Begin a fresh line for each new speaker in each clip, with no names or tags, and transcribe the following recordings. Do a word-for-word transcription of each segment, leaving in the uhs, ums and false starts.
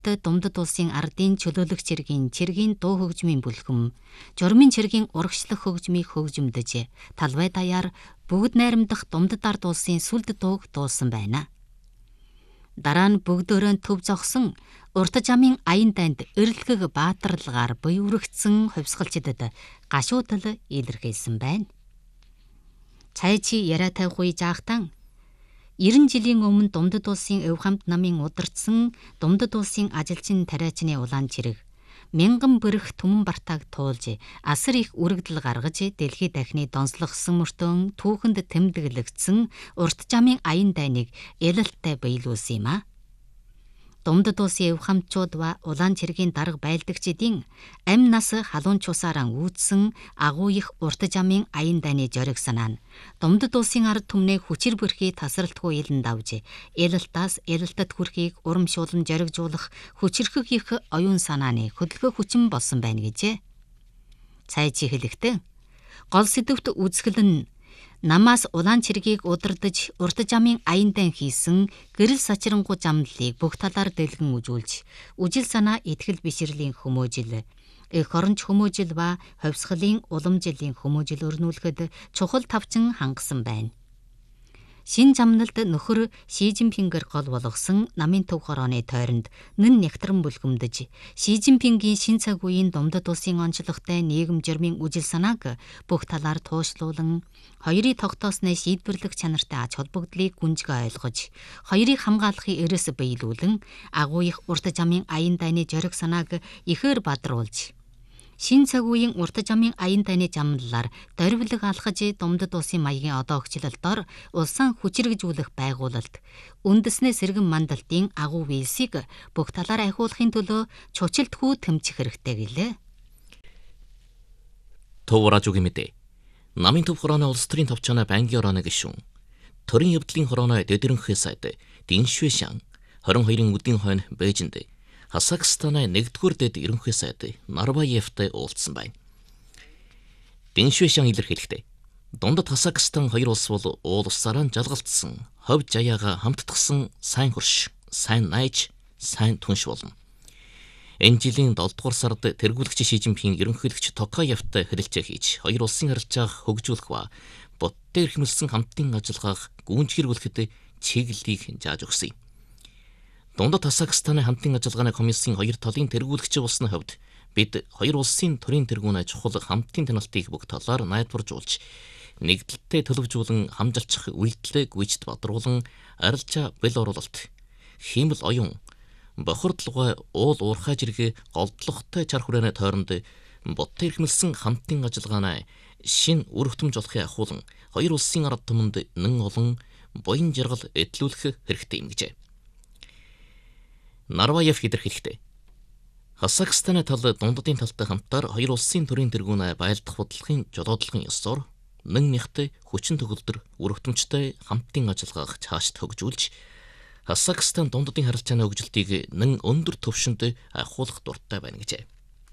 Думдад улсын ардын чөлөөлөх цэргийн цэргийн дуу хөгжмийн бүлхэм, журмын цэргийн урагшлах хөгжмийг хөгжимдөж, талбай даяар бүгд найрамдах Думдад ард улсын сүлд дууг дуулсан байна. Дараа нь бүгдөөрөө төв зогсон урт жамын аян дайнд эрлэгэг баатарлагаар буй үрэгдсэн хувьсгалчдад гашуудал илэрхийлсэн байна. Цайчи яриа тавих үе жаахтан Ирэн жилийн өмнө Думдад улсын өв хамт намын удирдсан Думдад улсын ажилчин тариачны улаан цэрэг мянган бэрх түмэн бартааг туулж асар их үрэгдэл гаргаж дэлхий дахины донслогсон мөртөө түүхэнд тэмдэглэгдсэн урт жамын аян дайныг ялалтай биелүүлсэн юм а. Думдад улсын өв хамтчууд ба улаан цэргийн дарга байлдагчдын амь нас халуун чусаараа үүдсэн агуу их урт жамын аян дайны жориг санаа нь Думдад улсын ард түмнээ хүчир бүрхий тасралтгүй илэн давж ялалтаас ялалтад хүрэхийг урамшуулан жоригжуулах хүчирхэг их оюун санааны хөдөлгөөн хүчин болсон байна гэжээ. Цайчи хэлэхдээ гол сэдвт үзэсгэлэн нь намаас улаан цэргийг удирдах урт жамын аян дайн хийсэн гэрэл сачрангуй замналыг бүх талаар дэлгэн үзүүлж, үжил санаа итгэл бишрэлийн хүмүүжил, эх оронч хүмүүжил ба хувьсгалын уламжилын хүмүүжил өрнүүлэхэд чухал тавчин хангасан байна. Шин замналд нөхөр Ши Жинпингэр гол болгосон намын төв хорооны тойронд нэн нягтран бүлгэмдэж, Ши Жинпингийн шин цаг үеийн Думдад улсын онцлогтой нийгэм журмын үжил санааг бүх талаар туушлуулан, хоёрыг тогтоосноо шийдвэрлэх чанартай ач холбогдлыг гүнзгий ойлгож, хоёрыг хамгаалахын эрээс биелүүлэн, агуу их урт жамын аян дайны жориг санааг ихээр бадруулж, шин цаг үеийн урт жамын аян дайны замналаар дорвилог алхаж Думдад улсын маягийн одоо өгчлөлтөөр улсаа хүчирхжүүлэх байгуулалт, үндэснээ сэргэн мандалтын агуу вилсийг бүх талаар ахиулахын төлөө чучлтгүй тэмцэх хэрэгтэй гэлээ.
Төвраажугийн мэдээ. Намын төв хорооны улс төрийн товчооноо бангийн орооны гишүүн, төрийн явдлын хорооны дэдэрэнхээ сайд Дин Шуэшан хорин хоёрын үдийн хойно Бээжинд Казахстаны нэгдүгээр дэд ерөнхий сайд Нарбаевтай уулзсан байна. Дин Шуэшан илэрхийлэхдээ Дундад Казахстан хоёр улс бол уул усаараа жалгалтсан, ховь жаяага хамтдагсан сайн хөрш, сайн найж, сайн түнш болно. Энэ жилийн долдугаар сард тэргүүлэгч Ши Жинпин ерөнхийлөгч Токаевтай хэлэлцээ хийж хоёр улсын харилцааг хөгжүүлэх ба Буддад эрхэмлсэн хамтын ажиллагааг гүйцэтгүүлэхэд чиглэлийг зааж өгсөн юм. Дундад Казахстаны хамтын ажиллагааны комиссийн хоёр талын тэргүүлэгч улсны хувьд бид хоёр улсын төрийн тэргүүнээ чухал хамтын таналтыг бүх талаар найдваржуулж, нэгдэлтэй төлөвжүүлэн хамжилчих үйлдэлээ гүйцэд бодруулан арилжаа бэл оруулалт, хиймэл оюун, бохирдлогой уул уурхай жиргээ голдлогтой чар хүрээний тойронд Буддад эрхэмлсэн хамтын ажиллагааны шин үр хөтөмж олохын ахуулан хоёр улсын ард түмэнд нэн олон буян жаргал эдлүүлэх хэрэгтэй юм гэжээ. Нарбаев илэрхийлэхдээ Казахстаны тал Дундадын талтай хамтаар хоёр улсын төрийн тэргүүнээ байлдах бодлогын жолоодлогын ёсоор нэн мяхтай хүчин төгөлдөр үр хөтөмжтэй хамтын ажиллагааг цаашд хөгжүүлж, Казахстан Дундадын харилцааны хөгжилтийг нэн өндөр түвшинд ахиулах дуртай байна гэжээ.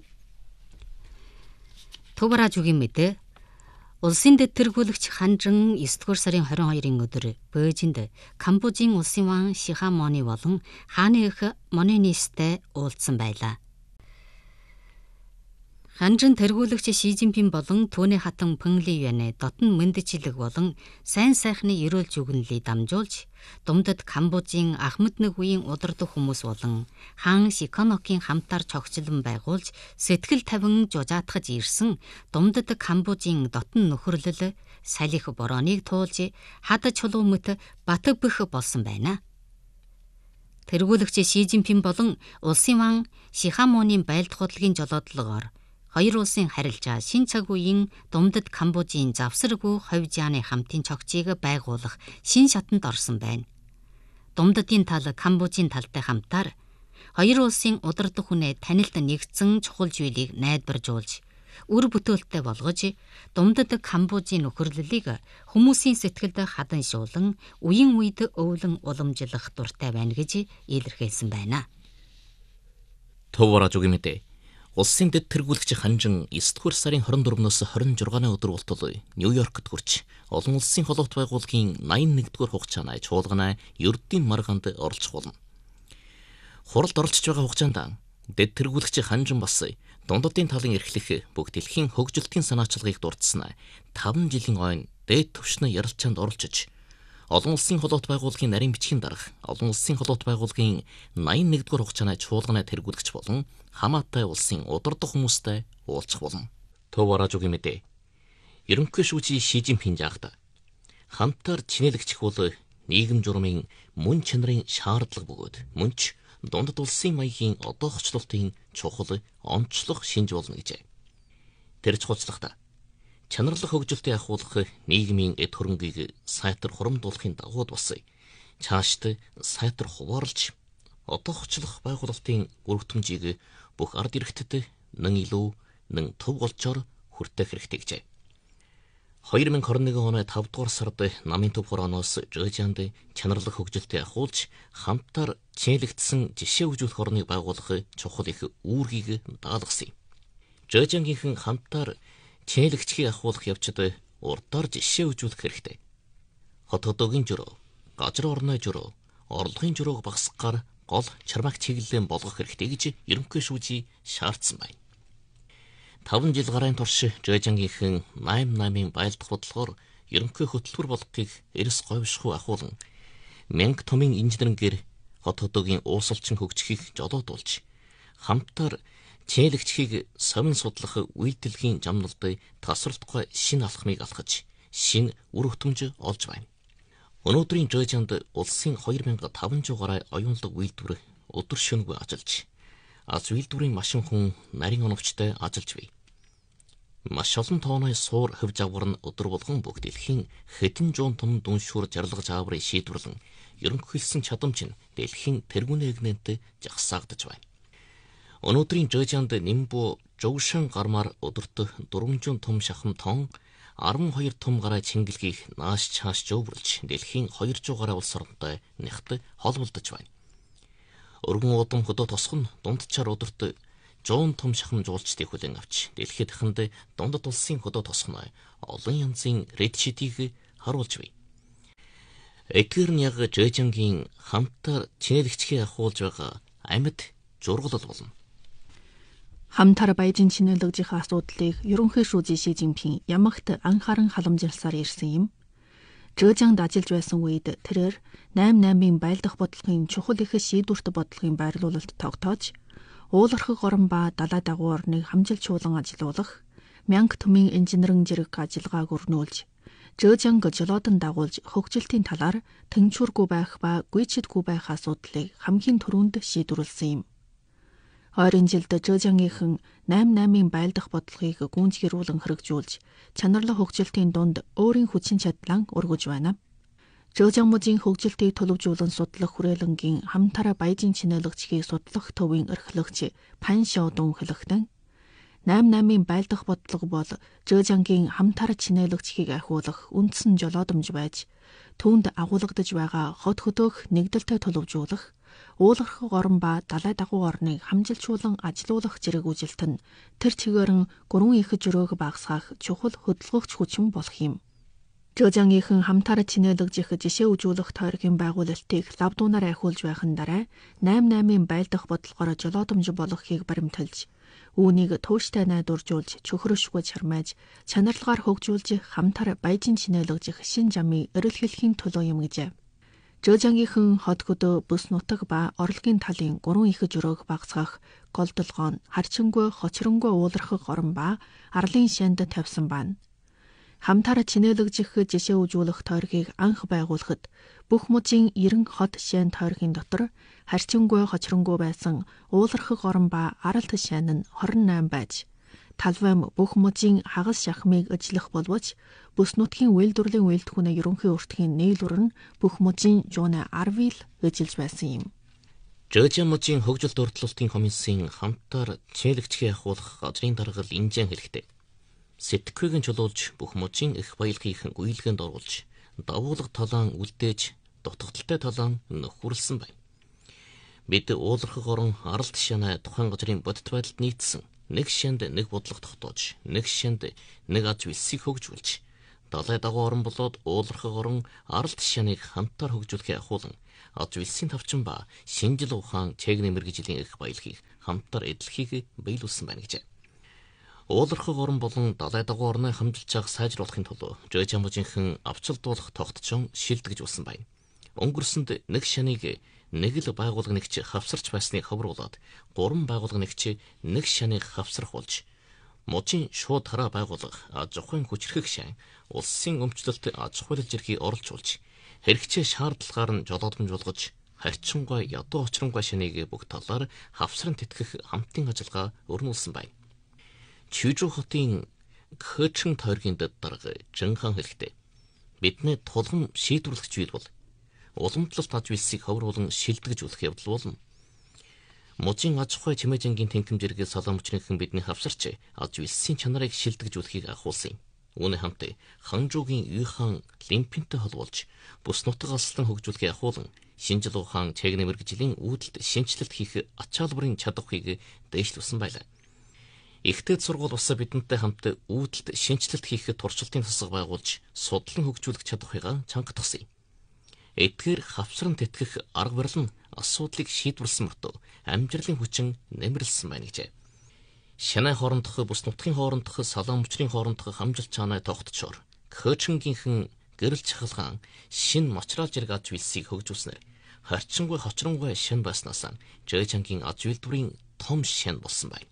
Төвраажугийн мэдээ. Улсын дэд тэргүүлэгч Ханжин есдүгээр сарын хорин хоёрын өдөр Бээжинд Камбожийн улсын ван Шихамоны болон хааны эх Монинистэй уулзсан байлаа. Ханжин тэргүүлэгч Ши Жинпин болон түүний хатан Пэн Лиюанэ дотн мэндчилэг болон сайн сайхны эрүүл жүгнэлийг дамжуулж, Думдад Камбожийн Ахмад нэг үеийн удирдах хүмүүс болон хаан Сиконокийн хамтаар цогцлон байгуулж сэтгэл тавин жужаатгаж ирсэн Думдад Камбожийн дотн нөхөрлөл салих борооныг туулж хад чулуумт Батбэх болсон байна. Тэргүүлэгч Ши Жинпин болон улсын ван Шихамоны байлдах бодлогын жолоодлогоор хоёр улсын харилцаа шин цаг үеийн Думдад Камбожийн завсаргүй ховь жааны хамтын цогцыг байгуулах шин шатанд орсон байна. Думдадын тал Камбожийн талтай хамтаар хоёр улсын удирдах хүнээ танилд нэгдсэн чухал зүйлийг найдваржуулж, үр бүтээлтэй болгож, Думдад Камбожийн нөхөрлөлийг хүмүүсийн сэтгэлд хадан шуулан, үеийн үед өвлөн уламжлах дуртай байна гэж илэрхийлсэн байна.
Төвраажугийн мэдээ. Улсын дэд тэргүүлэгч Ханжин есдүгээр сарын хорин дөрвнөөс хорин жургааны өдөр болтол Нью-Йоркт хүрч олон улсын холбоот байгууллагын найман нэгдүгээр хугацааны чуулганы ердийн маргаанд оролцох болно. Хуралд оролцож байгаа хугацаанд дэд тэргүүлэгч ханжин бас дундадын талын эрхлэх бүх дэлхийн хөгжилтийн санаачлагыг дурдсан таван жилийн хойно дээд түвшний ярилцаанд оролцож олон улсын холбоот байгууллагын нарийн бичгийн дарга олон улсын холбоот байгууллагын ноён нэгдүгээр хугацааны чуулганы тэргүүлэгч болон хамаатай улсын удирдах хүмүүстэй уулзах болно. Төв Аражуугийн мэдээ. Ерөнхий шүүжий Ши Жинпин жаагта хамтаар чинээлэгчих бол нийгэм журмын мөн чанарын шаардлага бөгөөд мөнч дундад улсын маягийн одоохчлолтын чухал онцлог шинж болно гэжээ. Тэр чухалчлагта чанарлах хөгжилтийг ахуулах нийгмийн эд хөрөнгийг сайтар хурамдуулахын дагууд бас цаашд сайтар хуваарлж одоохчлох байгуулалтын бүрэгдэхүүнжийг бүх ард иргэдэд нэн илүү нэн төв голчоор хүртэх хэрэгтэй гэжээ. хоёр мянга хорин нэгэн оны тавд дугаар сард намын төв хорооноос Жожианд чанарлах хөгжилтийг ахуулж хамтаар чинээлэгдсэн жишээ үзүүлэх орныг байгуулах чухал их үүргийг даалгасан юм. Жожиангийнхэн хамтаар чинээлэгчгийг ахуулах явцад урдаар жишээ үзүүлэх хэрэгтэй. Хот хотогийн журуу, газар орны журуу, орлогын журууг багасгахаар гол чармааг чиглэлэн болгох хэрэгтэй гэж ерөнхий шүүжий шаардсан байна. таван жил гарын турш Жожиангийнхэн найм наймын байлдах бодлогоор ерөнхий хөтөлбөр болгохыг эрс говьшгүй ахуулан мянга томын инженерингээр хот хотогийн уусалчин хөгжихийг жолоодуулж хамтаар чинээлэгчийг совин судлах үйлдэлгийн жамналд тасралтгүй шинэ алхмыг алхаж шинэ үр хөтөмж олж байна. Өнөөдрийн Жожианд улсын хоёр мянга таван зуун гаруй оюунлаг үйлдвэр өдөр шөнөгүй ажиллаж аз үйлдвэрийн машин хүн нарийн оновчтой ажиллаж бий. Маш олон тооны суур хөв загвар нь өдөр болгон бүх дэлхийн хэдэн зуун том дүншүүр жаргалж ааврыг шийдвэрлэн ерөнхийлсөн чадамж нь дэлхийн тэргүүний эгнэнтэй жагсаагдаж байна. Өнөөдрийн Жожианд Нимбу Жогшин гармаар өдөртөө дөрвөн зуун том шахам тон арван хоёр том гараа чингэлгийг нааш чааш жөвөрлж дэлхийн хоёр зуун гаруй улс орнтой нэгт холболдож байна. Өргөн удам хөдөө тосгон дундчаар өдөртөө зуун том шахам жуулчдыг хүлээн авч дэлхийд дахинд дундад улсын хөдөө тосгоно олон янзын редшидийг харуулж бий. Эдгээр нь яг Жожиангийн хамтаар чинээлэгчгийг ахуулж байгаа амьд зургалал болно.
Хамтар баяжин чинээлэгжийн асуудлыг ерөнхий шүүжий Ши Жинпин ямагт анхааран халамжилсаар ирсэн юм. Жожианд ажиллаж байсан үед тэрээр найм наймын байлдах бодлогын чухал их шийдвэрт бодлогын байрлуулалт тогтоож, уулархаг орон ба далай дагуу орныг хамжилчуулан ажилуулах, мянга төмийн инженерийн зэрэг ажиллагааг өрнүүлж, Жожианг жолоодон дагуулж хөгжилтийн талаар тэнцвэргүй байх ба гүйцэтгэхгүй байх асуудлыг хамгийн түрүүнд шийдвэрлсэн юм. Ойрын жилд Жожиангийнхэн найм наймын байлдах бодлогыг гүйцгэрүүлэн хэрэгжүүлж, чанарлах хөгжилтийн дунд өөрийн хүчин чадлаа өргөж байна. Жожиан мужийн хөгжилтийг төлөвжүүлэн судлах хүрээлэнгийн хамтараа баяжин чинээлэгчгийг судлах төвийн эрхлэгч Пан Шоудун хэлэхдээ найм наймын байлдах бодлого бол Жожиангийн хамтараа чинээлэгчгийг ахиулах үндсэн жолоодомж байж, түүнд агуулгадж байгаа хот хөдөөх нэгдэлтэй төлөвжүүлэх, уулархаг орон ба далай дагуу орныг хамжилчуулан ажилуулах зэрэг үжилт нь тэр чигээрэн гурван их жөрөөг багасгах чухал хөдөлгөгч хүчин болох юм. Жожиангийнхэн хамтараа чинээлэгжих жишээ үзүүлэх тойргийн байгуулалтыг лавдуунаар ахиулж байхын дараа найм наймын байлдах бодлогоор жолоодомж болгохыг баримталж, үүнийг тууштай найдваржуулж, чөхрөшгүй чармааж, чанарлагаар хөгжүүлж хамтар баяжин чинээлэгжих шин замыг эрэлхийлэхийн төлөө юм гэжээ. Жожиангийнхэн хот хөдөө бүс нутаг ба орлогын талын гурван их жөрөөг багасгах голдолгоон, харчингүй, хочронгой уулархаг орон ба арлын шанд тавьсан байна. Хамтараа чинээлэгжих жишээ үзүүлэх тойргийг анх байгуулахад бүх мужийн ерөн хот шайн тойргийн дотор харчингүй, хочронгой байсан уулархаг орон ба аралт шайн нь хорин найм байж, талвайм бүх мужийн хагас шахмыг ажиллах боловч бүс нутгийн үйлдвэрлэлийн үйлдвэрийн ерөнхий өртгийн нийлүүр нь бүх мужийн жууны арвил ажиллаж байсан юм.
Жожиан мужийн хөгжилт урьдчилалтын комиссийн хамтаар чинээлэгчгийг ахуулах газрын даргал инжен хэлэхдээ сэтгэхүйг нь чулуулж бүх мужийн их баялагын гүйлгээнд оруулж, давуулга талаан үлдээж, дутагдaltaй талаан нөхөрлсөн байна. Бид уулархаг орон аралт шанаа тухайн газрын бодит байдалд нийцсэн нэг шанд нэг бодлого тогтоож, нэг шанд нэг аз үлсийг хөгжүүлж, далай дагуу орон болоод уулархаг орон аралт шаныг хамтаар хөгжүүлэхээ ахуулан аж үлсийн тавчин ба шинжил ухаан чегний мэргэжлийн их баялагийг хамтаар эдлэхийг биелүүлсэн байна гэж. Уулархаг орн болон далай дагуу орны хамжилж байгааг сайжруулахын тулд Жожамужийнхэн авчилдуулах тогтчон шилдэгж болсон байна. Өнгөрсөнд нэг шаныг нэг л байгууллага нэгч хавсарч байсныг ховруулад гурван байгууллага нэгч нэг шаныг хавсрах болж мужийн шууд хараа байгууллага аж ахуйн хүчрхэг шан улсын өмчлөлт аж ахуй зэргийг оролцуулж хэрэгцээ шаардлагаар нь жолоодомжуулгаж харьцангуй ядуу очронгуй шаныг бүх талаар хавсран тэтгэх хамтын ажиллагаа өрнүүлсэн байна. Чүжүү хотын Кхөчэн тойргийн дэд дарга Жинхан хэлэхдээ бидний тулгам шийдвэрлэгч үед бол уламжлалт аж үйлсийг ховруулан шилдэгж үлэх явдал болно. Мужийн аж ахуй чимээжингийн тэнхимжэргээ салан мөчнийхэн бидний хавсарч аж үйлсийн чанарыг шилдэгж үлхийг ахуулсан юм. Үүний хамт Ханжуугийн Юйхан Лимпинтэй холбуулж бүс нутаг алслан хөгжүүлэхийг ахуулан шинжил ухаан чегний мэргэжлийн үүдэлд шинжилэлт хийх ачаалбарын чадварыг дээшлүүлсэн байлаа. Ихтэй сургууль усаа бидэнтэй хамт үүдэлд шинжилэлт хийх туршилтын тусаг байгуулж судлан хөгжүүлэх чадварыг чангатгасан юм. Эдгээр хавсран тэтгэх арга барил нь асуудлыг шийдвэрлсэн мөртөө амжилтын хүчин нэмэрлсэн байна гэжээ. Шанай хоорондох бүс нутгийн хоорондох салаан мөчрийн хоорондох хамжилт чанай тогтчоор Кхөчэнгийнхэн гэрэл чахалгаан шин мочрал зэрэг аж үйлсийг хөгжүүлснээр харьцангуй хочронгуй шин байснаас Жожангийн аж үйлдвэрийн том шин болсон байна.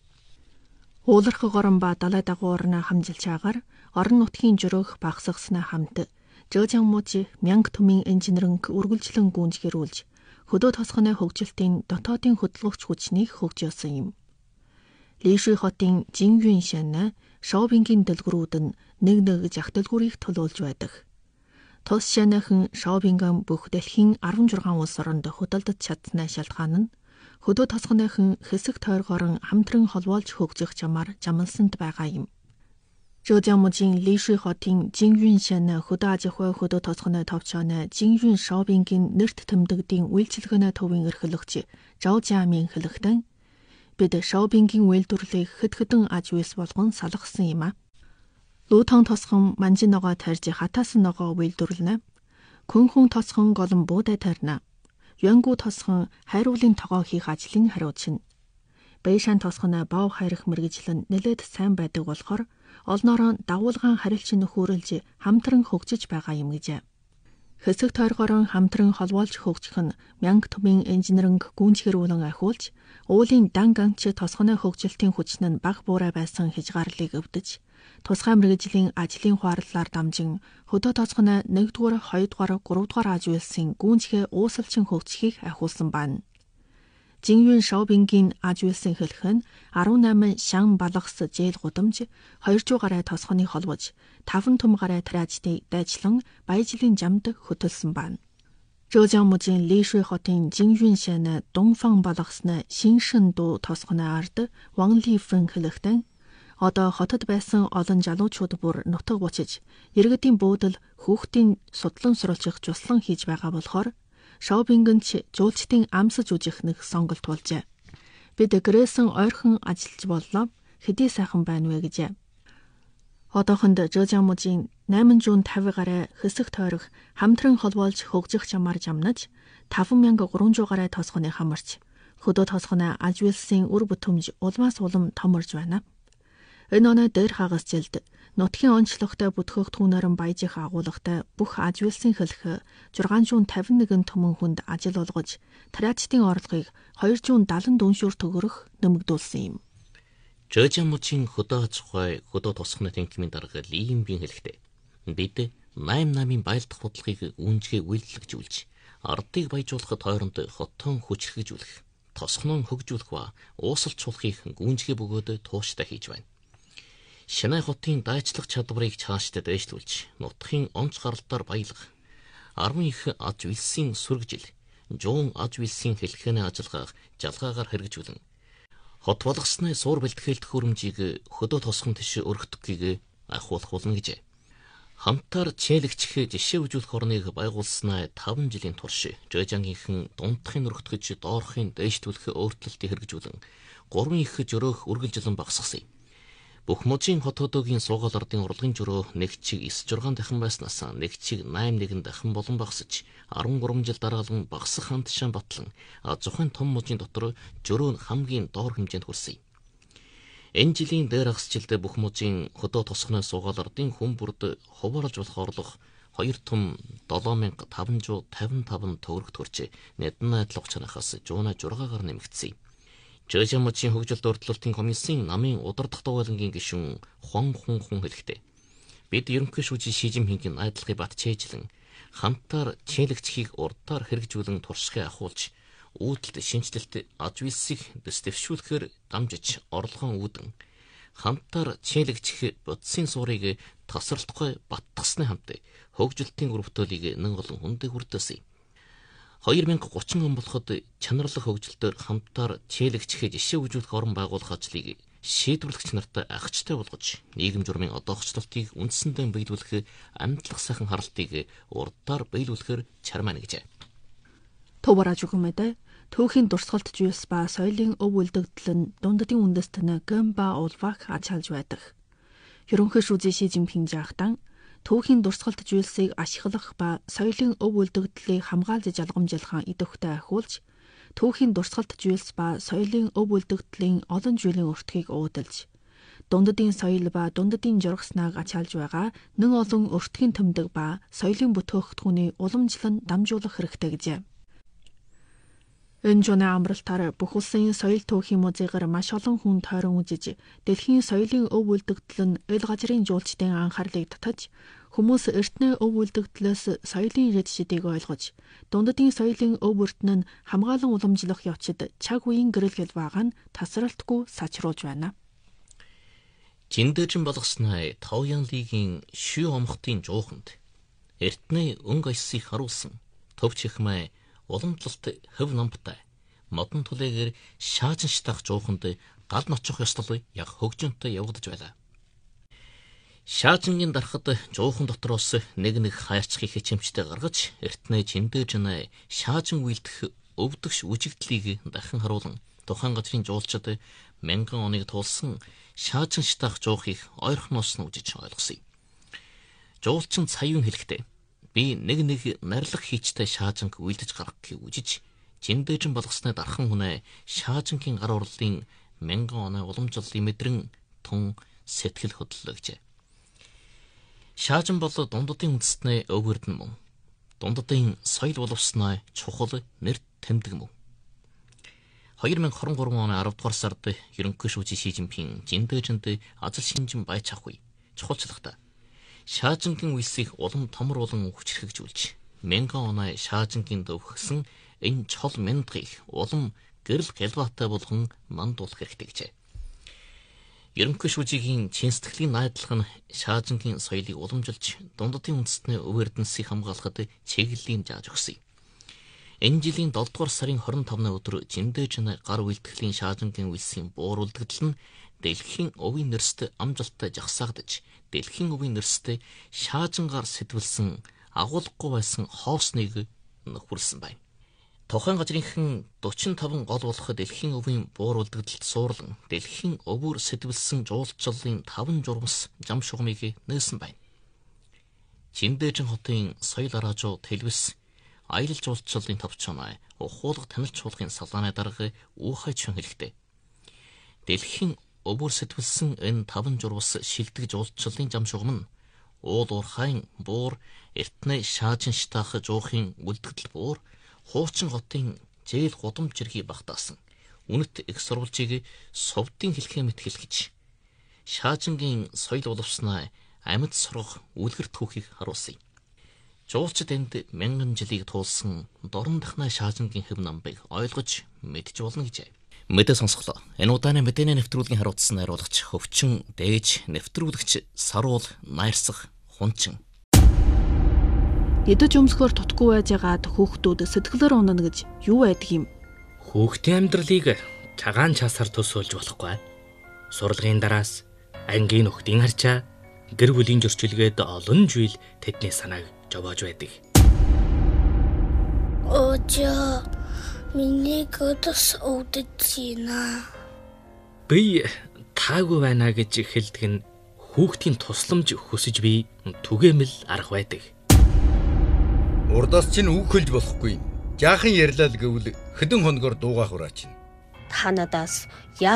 Уулархаг орн ба далай дагуу орны хамжилж агаар орон нутгийн жөрөөх багсгаснаа хамт Жожанмужи мянга түмэн инженеринг үргэлжлэн гүйцгэрүүлж хөдөө тосгоны хөгжилтийн дотоодын хөдөлгөгч хүчнийг хөгжүүлсэн юм. Лишүй хотын Жингюн шан шоопингийн дэлгүүрүүд нь нэг нэг зах дэлгүүрийг төлөөлж байдаг. Тус шаныхан шоопинган бүх дэлхийн арван зургаан улс оронд худалдаж чадсны шалтгаан нь хөдөө тосгоныхон хэсэг тойргоор хамтран холбоолж хөгжих чамаар жамалсанд байгаа юм. Жожамужийн Лишүй хотын Жингюн шан хөдөө аж ахуй хөдөө тосгоны товчооны Жингюн шоопингийн нэрт тэмдэгдийн үйлчилгээний төвийн эрхлэгч Жао Жиамин хэлэхдээ бид шоопингийн үйлдвэрлэлийг хэд хэдэн аж үйлс болгон салгасан юм а. Лутон тосгон манжин ногоо тарьж хатаасан ногоо үйлдвэрлэнэ. Күнхүн тосгон голон буудай тарьна. Янгу тосгон хайруулын тогоо хийх ажлын хариуцна. Бэйшан тосгоны бав хайрах мэргэжил нь нэлээд сайн байдаг болохоор олноороо дагуулгаан харилцан нөхөөрөлж хамтран хөгжиж байгаа юм гэж. Хэсэг тойргоор хамтран холбоолж хөгжих нь мянга түмэн инженеринг гүйцгэрүүлэн ахиулж уулын дан ганч тосгоны хөгжилтийн хүчин нь бага буурай байсан хязгаарлалыг өвдөж тусгай мэргэжлийн ажлын хуарлаар дамжин хөдөө тосгоны нэгдүгээр, хоёрдугаар, гуравдугаар аж үйлсийн гүйцгээ уусалчин хөгжихийг ахиулсан байна. Жингюн шоопингийн аж үйлсийн хэлэх нь арван намын шан балгас зээл гудамж, хоёр зуун гаруй тосгоны холбож, таван түм гаруй тариачдыг дайчлан баяжлын жамд хөтөлсөн байна. Жожанмужийн Лишүй хотын Жингюн шан Дунфан балгасны Шиншин дуу тосгоны ард Ван Лифэн хэлэхдээ одоо хотод байсан олон залуучууд бүр нутаг бучиж, иргэдийн буудал хүүхдийн судлан сурвалжих жуслан хийж байгаа болохоор шоопингч жуулчдын амсаж үжих нэг сонголт болжээ. Бид гэрээсэн ойрхон ажиллаж боллоо. Хэдий сайхан байна вэ гэжээ. Одоохонд Жожанмужийн найман зуун тавин гаруй хэсэг тойрог хамтран холбоолж хөгжих чамаар жамнаж таван мянга гурван зуун гаруй тосгоны хамарч хөдөө тосгоны аж үйлсийн үр бүтэмж улмаас улам томорж байна. Энэ оноо дээр хагас жилд нутгийн онцлогтой бүтгэгдэхүүнээр баяжих агуулгатай бүх аж үйлсийн хэлэх зургаан зуун тавин нэгэн түмэн хүнд ажил олгож тариачдын орлогыг хоёр зуун дадлан дүншүүр төгрөх нэмэгдүүлсэн юм.
Жожанмужийн хөдөө аж ахуй хөдөө тосгоны тэнхимийн дарга Ли Юмбин хэлэхдээ бид найм намын баялдах бодлогыг үүнжгээ үйлдэлжүүлж ардыг баяжуулахад хооронд хотон хүчрхэгжүүлэх, тосгоноо хөгжүүлэх ба уусалцуулахыг гүйнжгээ бөгөөд тууштай хийж байна. Шанай хотын дайчлах чадварыг цаашдаа дээшлүүлж, нутгийн онц гаралтаар баялах, арван их аж үйлсийн сүргэжил, жуун аж үйлсийн хэлхээний ажиллагааг жалгаагаар хэрэгжүүлэн, хот болгосны суур бэлтгэлт хөрөмжийг хөдөө тосгон тийш өргөдөхийг ахиулах болно гэжээ. Хамтаар чийлэгчих жишээ үзүүлэх орныг байгуулснаа таван жилийн турш Жожангийнхэн дундахын өргөтгөж доорхын дээшлүүлэх өөрчлөлтийг хэрэгжүүлэн гурван их жөрөөх үргэлжлэн багасгасан юм. Бүх мужийн хот хотоогийн суугаал ардын урлагийн журөө нэг чиг эс зургаан дахин байснаас нэг чиг найман нэгэн дахин болон багасж арван гурван жил дараалан багасах хантшаан батлан зохин том мужийн дотор жөрөө нь хамгийн доор хэмжээнд хүрсэн. Энэ жилийн дээр хагас жилдээ бүх мужийн хотоо тосгоны суугаал ардын хүн бүрд хуваарлж болох орлого хоёр том долоо мянга таван зуун тавин таван төгрөг төрж нэдэн найдлах чанахаас жууна жургаагаар нэмэгдсэн. Жожин мужийн хөгжилт урдлуулалтын комиссийн намын удирдах дугуйлангийн гишүүн Хон Хун Хун хэлэхдээ бид ерөнхий шүүжийн Ши Жинпингийн найдлагыг батчээжлэн хамтаар чийлэгчхийг урдаар хэрэгжүүлэн туршлагыг ахуулж үүдэлт шинжилэлт аж үйлсийг дэвшүүлэхээр дамжиж орлогон үүдэн хамтаар чийлэгчх бодисын суурийг тасралтгүй баттгасны хамт хөгжилтийн өрөвтөлийг нэг олон хүндээ хүртээсэн. хоёр мянга гучин он болоход чанарлах хөгжилтөөр хамтаар чийлэгчхээ жишээ үзүүлэх орон байгуулах ажлыг шийдвэрлэгч нартай агчтай болгож нийгэм журмын одоохчлолтыг үндсэндээ биелүүлэх амтлах сайхан харалтыг урдаар биелүүлэхээр чармаа нэгжээ.
Төвөраж үгмэдэ түүхийн дурсгалт жүйс ба соёлын өв үлдэгдэл нь дундадын үндэстэн Гэмба Улвак ачаалж байдаг. Ерөнхий шүүжийн Ши Жинпин жаахтан түүхийн дурсгалт жүйсийг ашиглах ба соёлын өв үлдэгдлийг хамгаалж жалгамжлахаа идэвхтэй ахиулж, түүхийн дурсгалт жүйс ба соёлын өв үлдэгдлийн олон жилийн өртгийг уудалж, дундадын соёл ба дундадын жургаснааг ачаалж байгаа нэг олон өртгийн тэмдэг ба соёлын бүтээгдэхүүний уламжлан дамжуулах хэрэгтэй гэжээ. Энэ журны амралтаар бүх улсын соёл түүхийн музейгаар маш олон хүн тойрон үзэж, дэлхийн соёлын өв үлдэгдэл нь ил газрын жуулчдын анхаарлыг татаж, хүмүүс эртний өв үлдэгдлээс соёлын red шидийг ойлгож, дундадын соёлын өв өртөн нь хамгаалан уламжлах явцад цаг үеийн гэрэлгэл байгаа нь тасралтгүй сачруулж байна.
Жиндэжин болгосноо Таоян лигийн Шү омхтын жууханд эртний өнгө аясыг харуулсан төвч ихмээ уламжлалт хөв намтай модон түлээгээр шаажин штах жууханд гал ночих ёслол яг хөгжөнтэй явагдаж байлаа. Шаажингийн дарахад жуухан дотроос нэг нэг хайрцгийг хичэмжтэй гаргаж эртний Жиндэжин шаажин үйлдэх өвдөгш үжигдлийг дахин харуулan тухайн газрын жуулчид мянган оныг туулсан шаажин штах жуухыг ойрхоноос нь үжиж ойлгосон. Жуулчин цаюун хэлэхдээ би нэг нэг нарилах хийчтэй шаажинг үйлдэж гаргахыг үжиж Жиндэжин болгосны дархан хүнээ шаажингийн гар урлын мянган оны уламжлалын мэдрэн тун сэтгэл хөдлөлөө гэжээ. Шаажин бол дундадын үндэстний өв өрдөн мөн. Дундадын соёл боловсноо чухал нэр тэмдэг мөн. хоёр мянга хорин гурван оны аравдугаар сард ерөнхий шүүжийн Ши Жинпин Жиндэжинд ажил шинжин байж авахгүй чухалчлагта шаажингийн үйлсийг улам томор болон хүчрхэгжүүлж мянган оны шаажингийн дөвхсөн энэ чол мяндгийг улам гэрэл гэлбаатай болгон мандуулах хэрэгтэй гэжээ. Ерөнхий шүүжийн чин сэтгэлийн найдлага нь шаажингийн соёлыг уламжилж дундадын үндэстний өв эрдэнсийг хамгаалахад чиглэлийн зааж өгсөн. Энэ жилийн долдугаар сарын хорин тавны өдөр Жиндэжин гар үйлдэхлийн шаажингийн үйлсийн буур үлдэгдэл нь дэлхийн өвийн нэрстэй амжилттай жагсаагдаж дэлхийн өвийн нэрстэй шаажингаар сэтвэлсэн агуулгагүй байсан хоосныг нөхөрсөн байна. Тухайн газрынхан дөрвөн таван гол болох дэлхийн өвийн буур үлдэгдэлд суурлан дэлхийн өвөр сэтвэлсэн жуулчлалын таван журмас зам шугамыг нээсэн байна. Жиндэжин хотын соёл араажуу телевиз аялал жуулчлалын товчооноо ухуулга танилч чуулгын салааны дарга уухайч хэлэхдээ дэлхийн өвөр сэтвэлсэн энэ таван журмас шилдэг жуулчлалын зам шугам нь уул уурхайн буур эртний шаажин штах жуухын үлдэгдэл буур хуучин хотын зээл гудамж зэргийг багтаасан үнэт их сурвалжийг совдын хэлхээ мэт хэлгэж шаажингийн соёл боловсноо амьд сургах үлгэр түүхийг харуулсан. Жуулчид энд мянган жилийг туулсан дорн дахнаа шаажингийн хэв намбыг ойлгож мэдж болно гэжээ. Мэдээ сонсголоо. Энэ удааны мэдээний нэвтрүүлгийн харуулсан найруулагч хөвчин дээж нэвтрүүлэгч саруул найрсах хунчин.
Эдэж өмсгөр тутгүй байж байгаад хүүхдүүд сэтгэлээр унана гэж юу байдаг юм?
Хүүхдийн амьдралыг цагаан часаар төсөөлж болохгүй. Сурлагын дараас ангийн нөхдийн харчаа гэр бүлийн зөрчилгээд олон жил тэдний санааг жовоож байдаг.
Ожоо миний göдөс өвдөж байна.
Би таагүй байна гэж эхэлдэг нь хүүхдийн тусламж хүсэж би түгээмэл арга байдаг.
Урдаас чинь үг хэлж болохгүй. Жаахан ярьлаа л гэвэл хэдэн хоногор дуугах ураач.
Та надаас